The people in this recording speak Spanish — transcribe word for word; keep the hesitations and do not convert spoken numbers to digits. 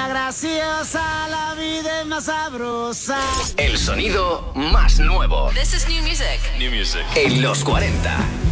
vida graciosa, la vida es más sabrosa. El sonido más nuevo. This is new music. New music. En los cuarenta.